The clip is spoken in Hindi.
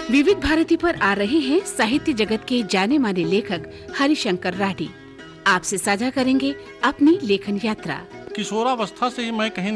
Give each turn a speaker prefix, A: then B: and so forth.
A: विविध भारती पर आ रहे हैं साहित्य जगत के जाने माने लेखक हरिशंकर राठी। आपसे साझा करेंगे अपनी लेखन यात्रा।
B: किशोरावस्था से ही मैं कहीं